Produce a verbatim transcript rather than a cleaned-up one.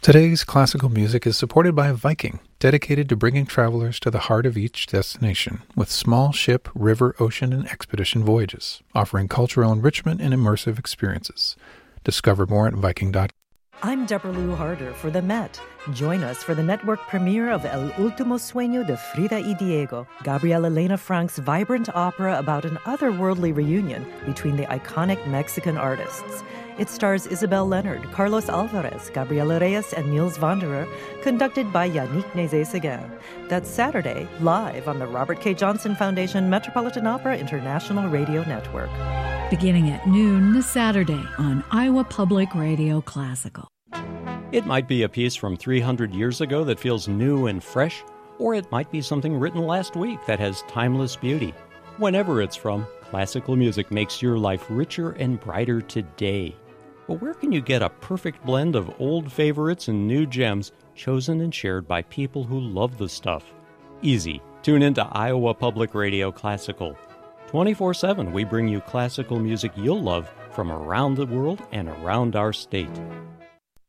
Today's classical music is supported by Viking, dedicated to bringing travelers to the heart of each destination with small ship, river, ocean, and expedition voyages, offering cultural enrichment and immersive experiences. Discover more at Viking dot com. I'm Deborah Lou Harder for The Met. Join us for the network premiere of El Último Sueño de Frida y Diego, Gabriela Elena Frank's vibrant opera about an otherworldly reunion between the iconic Mexican artists. It stars Isabel Leonard, Carlos Alvarez, Gabriela Reyes, and Niels Wanderer, conducted by Yannick Nézet-Séguin. That's Saturday, live on the Robert K. Johnson Foundation Metropolitan Opera International Radio Network. Beginning at noon this Saturday on Iowa Public Radio Classical. It might be a piece from three hundred years ago that feels new and fresh, or it might be something written last week that has timeless beauty. Whenever it's from, classical music makes your life richer and brighter today. But where can you get a perfect blend of old favorites and new gems chosen and shared by people who love the stuff? Easy. Tune into Iowa Public Radio Classical. twenty-four seven, we bring you classical music you'll love from around the world and around our state.